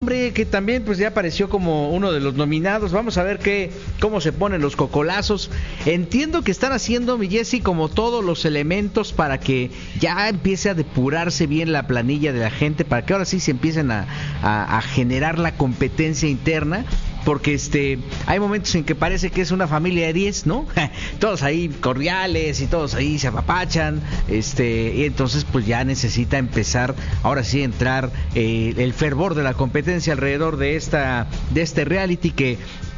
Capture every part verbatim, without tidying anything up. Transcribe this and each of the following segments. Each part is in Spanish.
hombre, que también pues ya apareció como uno de los nominados. Vamos a ver qué, cómo se ponen los cocolazos. Entiendo que están haciendo, mi Jessy, como todos los elementos para que ya empiece a depurarse bien la planilla de la gente, para que ahora sí se empiecen a, a, a generar la competencia interna. Porque este hay momentos en que parece que es una familia de diez, ¿no? Todos ahí cordiales y todos ahí se apapachan, este, y entonces pues ya necesita empezar, ahora sí entrar eh, el fervor de la competencia alrededor de esta de este reality que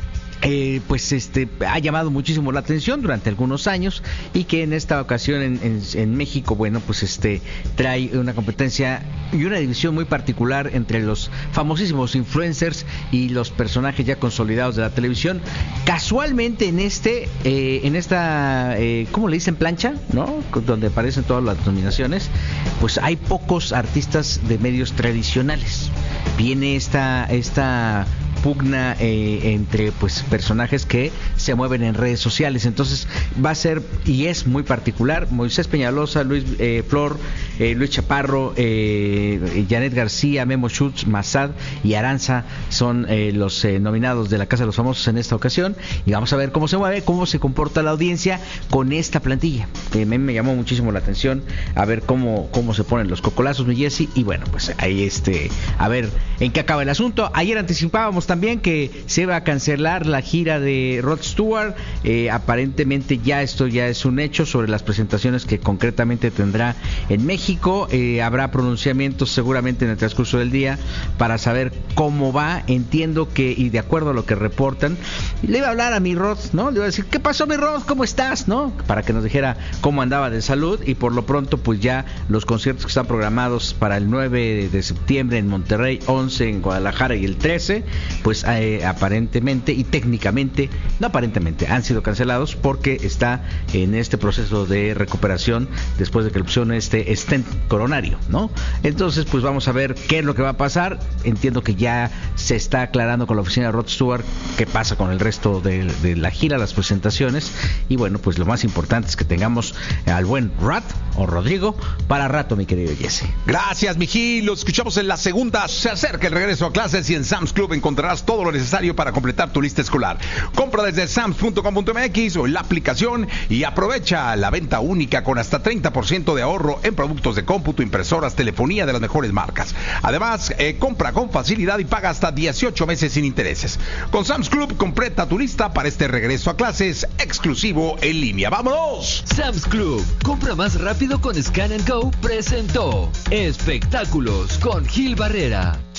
Eh, pues este ha llamado muchísimo la atención durante algunos años y que en esta ocasión en, en, en México, bueno, pues este trae una competencia y una división muy particular entre los famosísimos influencers y los personajes ya consolidados de la televisión. Casualmente en este, eh, en esta, eh, ¿cómo le dicen? Plancha, ¿no? Donde aparecen todas las nominaciones, pues hay pocos artistas de medios tradicionales. Viene esta, esta pugna eh, entre pues personajes que se mueven en redes sociales. Entonces va a ser y es muy particular. Moisés Peñalosa, Luis eh, Flor, eh, Luis Chaparro, eh, Janet García, Memo Schutz, Massad y Aranza son eh, los eh, nominados de la Casa de los Famosos en esta ocasión, y vamos a ver cómo se mueve, cómo se comporta la audiencia con esta plantilla. Eh, me, me llamó muchísimo la atención a ver cómo cómo se ponen los cocolazos, mi Jessy, y bueno, pues ahí este a ver en qué acaba el asunto. Ayer anticipábamos también que se va a cancelar la gira de Rod Stewart. Eh, aparentemente ya esto ya es un hecho sobre las presentaciones que concretamente tendrá en México. Eh, habrá pronunciamientos seguramente en el transcurso del día para saber cómo va. Entiendo que, y de acuerdo a lo que reportan, le iba a hablar a mi Rod, ¿no? Le iba a decir, ¿qué pasó, mi Rod? ¿Cómo estás? ¿No? Para que nos dijera cómo andaba de salud, y por lo pronto pues ya los conciertos que están programados para el nueve de septiembre en Monterrey, once en Guadalajara y el trece, pues eh, aparentemente y técnicamente, no aparentemente, han sido cancelados porque está en este proceso de recuperación después de que le pusieron este stent coronario, ¿no? Entonces pues vamos a ver qué es lo que va a pasar. Entiendo que ya se está aclarando con la oficina de Rod Stewart qué pasa con el resto de, de la gira, las presentaciones, y bueno, pues lo más importante es que tengamos al buen Rat o Rodrigo para rato, mi querido Jesse. Gracias, Miji. Lo escuchamos en la segunda. Se acerca el regreso a clases y en Sam's Club encontrarás todo lo necesario para completar tu lista escolar. Compra desde sams punto com punto mx o en la aplicación y aprovecha la venta única con hasta treinta por ciento de ahorro en productos de cómputo, impresoras, telefonía de las mejores marcas. Además, eh, compra con facilidad y paga hasta dieciocho meses sin intereses. Con Sam's Club, completa tu lista para este regreso a clases exclusivo en línea. ¡Vámonos! Sam's Club, compra más rápido con Scan and Go, presentó Espectáculos con Gil Barrera.